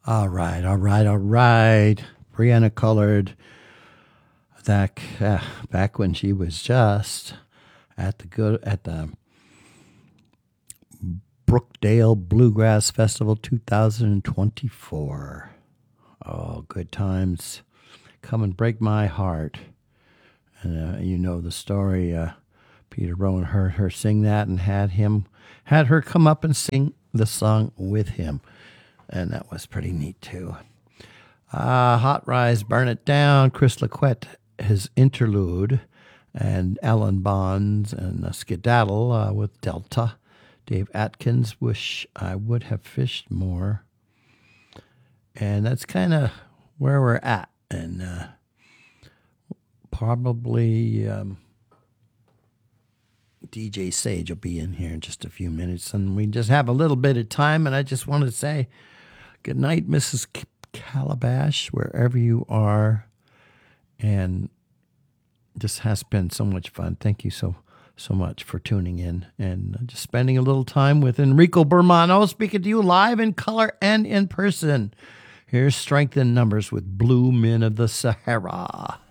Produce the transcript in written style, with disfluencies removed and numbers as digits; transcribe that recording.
All right, all right, all right. Brianna Colored, that back when she was just at the Brookdale Bluegrass Festival 2024. Oh, good times. Come and break my heart. And you know the story. Peter Rowan heard her sing that and had her come up and sing the song with him, and that was pretty neat too. Hot Rise, Burn It Down, Chris Laquette, his interlude, and Alan Bonds and Skedaddle with Delta. Dave Atkins, Wish I Would Have Fished More. And that's kind of where we're at. And probably DJ Sage will be in here in just a few minutes. And we just have a little bit of time. And I just want to say good night, Mrs. Calabash, wherever you are. And this has been so much fun. Thank you so much for tuning in and just spending a little time with Enrico Bermano, speaking to you live in color and in person. Here's Strength in Numbers with Blue Men of the Sahara.